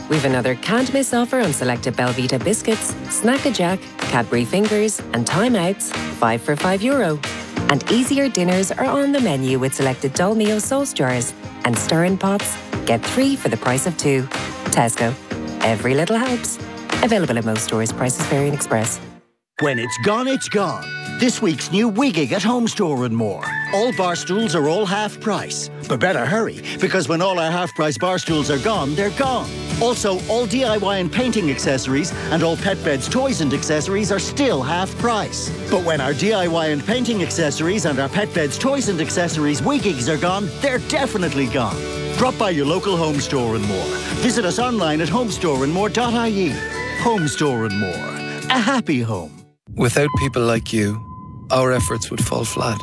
We've another can't miss offer on selected Belvita biscuits, Snack-a-Jack, Cadbury Fingers, and Time Outs, 5 for €5. And easier dinners are on the menu with selected Dolmio sauce jars and stir-in pots. Get 3 for the price of 2. Tesco. Every little helps. Available in most stores. Prices vary in Express. When it's gone, it's gone. This week's new Wigging at Home Store and More. All bar stools are all half price. But better hurry, because when all our half price bar stools are gone, they're gone. Also, all DIY and painting accessories and all pet beds, toys and accessories are still half price. But when our DIY and painting accessories and our pet beds, toys and accessories Wiggings are gone, they're definitely gone. Drop by your local Home Store and More. Visit us online at homestoreandmore.ie. Home Store and More. A happy home. Without people like you, our efforts would fall flat.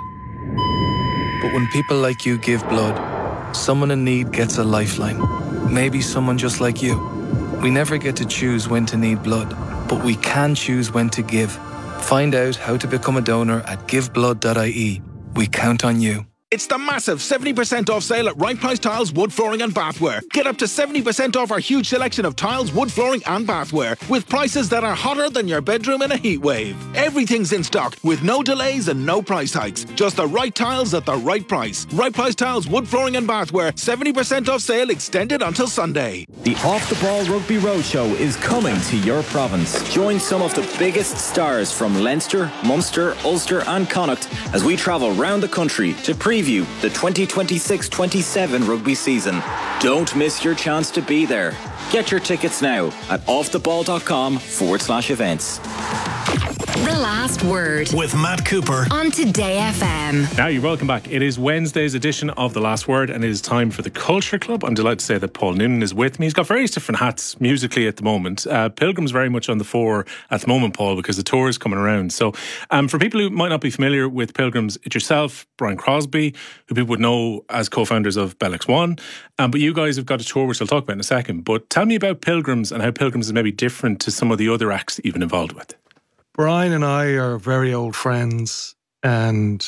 But when people like you give blood, someone in need gets a lifeline. Maybe someone just like you. We never get to choose when to need blood, but we can choose when to give. Find out how to become a donor at giveblood.ie. We count on you. It's the massive 70% off sale at Right Price Tiles, Wood Flooring and Bathware. Get up to 70% off our huge selection of tiles, wood flooring and bathware with prices that are hotter than your bedroom in a heat wave. Everything's in stock with no delays and no price hikes. Just the right tiles at the right price. Right Price Tiles, Wood Flooring and Bathware. 70% off sale extended until Sunday. The Off the Ball Rugby Roadshow is coming to your province. Join some of the biggest stars from Leinster, Munster, Ulster and Connacht as we travel round the country to preview the 2026-27 rugby season. Don't miss your chance to be there. Get your tickets now at offtheball.com/events. The Last Word with Matt Cooper on Today FM. Now you're welcome back. It is Wednesday's edition of The Last Word and it is time for the Culture Club. I'm delighted to say that Paul Noonan is with me. He's got various different hats musically at the moment. Pilgrim's very much on the fore at the moment, Paul, because the tour is coming around. So for people who might not be familiar with Pilgrims, it's yourself, Brian Crosby, who people would know as co-founders of Bellix One. But you guys have got a tour which I'll talk about in a second. But tell me about Pilgrims and how Pilgrims is maybe different to some of the other acts that you've been involved with. Brian and I are very old friends, and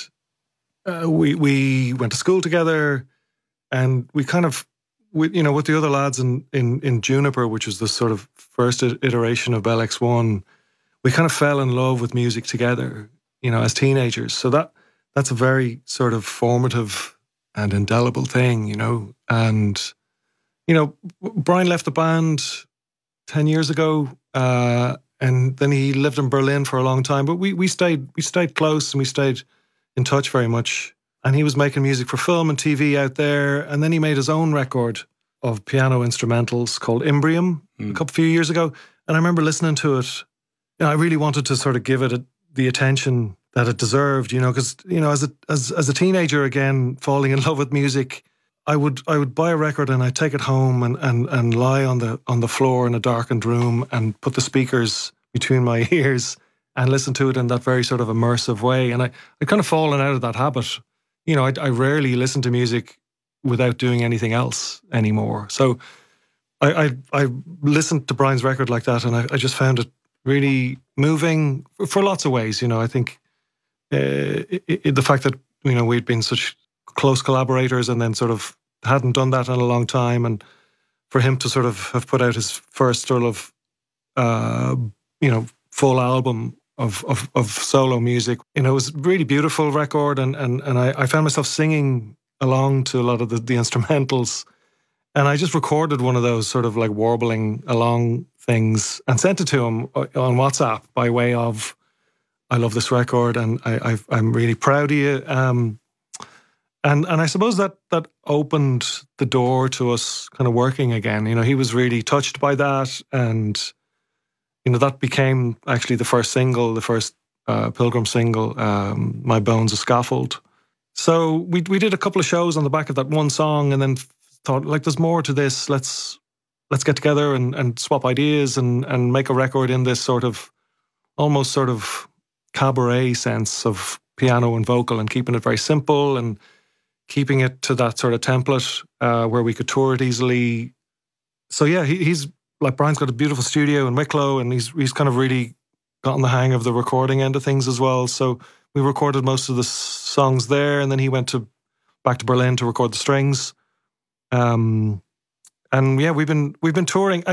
we went to school together, and we kind of, with the other lads in Juniper, which was the sort of first iteration of Bellix One, we kind of fell in love with music together, as teenagers. So that's a very sort of formative and indelible thing, And Brian left the band 10 years ago. And then he lived in Berlin for a long time. But we stayed close and we stayed in touch very much. And he was making music for film and TV out there. And then he made his own record of piano instrumentals called Imbrium a few years ago. And I remember listening to it. I really wanted to sort of give it the attention that it deserved, because, as a teenager, again, falling in love with music, I would buy a record and I'd take it home and lie on the floor in a darkened room and put the speakers between my ears and listen to it in that very sort of immersive way. And I kind of fallen out of that habit. I rarely listen to music without doing anything else anymore. So I listened to Brian's record like that, and I just found it really moving for lots of ways. I think the fact that we'd been such close collaborators and then sort of hadn't done that in a long time, and for him to sort of have put out his first sort of full album of solo music, it was a really beautiful record, and I found myself singing along to a lot of the instrumentals, and I just recorded one of those sort of like warbling along things and sent it to him on WhatsApp by way of, I love this record and I'm really proud of you. And I suppose that opened the door to us kind of working again. He was really touched by that, and that became actually the first single, the first Pilgrim single, My Bones a Scaffold. So we did a couple of shows on the back of that one song, and then thought, like, there's more to this. Let's get together and swap ideas and make a record in this sort of almost sort of cabaret sense of piano and vocal, and keeping it very simple and keeping it to that sort of template where we could tour it easily. So yeah, he's like, Brian's got a beautiful studio in Wicklow, and he's kind of really gotten the hang of the recording end of things as well. So we recorded most of the songs there, and then he went back to Berlin to record the strings. And yeah, we've been touring.